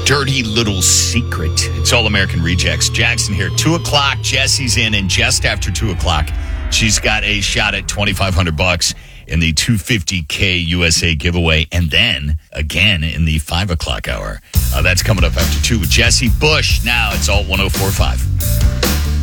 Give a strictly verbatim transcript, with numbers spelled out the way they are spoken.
dirty little secret. It's All American Rejects. Jackson here. Two o'clock. Jesse's in, and just after two o'clock, she's got a shot at twenty-five hundred bucks in the two hundred fifty K U S A giveaway, and then again in the five o'clock hour. Uh, that's coming up after two with Jesse Bush. Now it's Alt one oh four point five.